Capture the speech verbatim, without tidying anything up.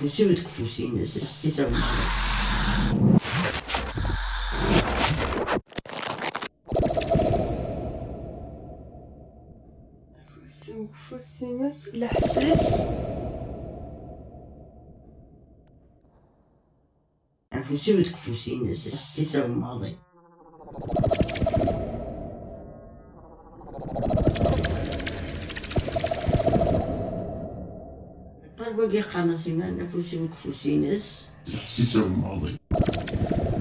أنفسي وتكفوسينس الحسيسة والماضي. أنفسي وكفوسينس الحسيس. أنفسي وتكفوسينس الحسيسة والماضي. طيب وقي قناصينا أنفسي وكفوسينس الحسيسة والماضي.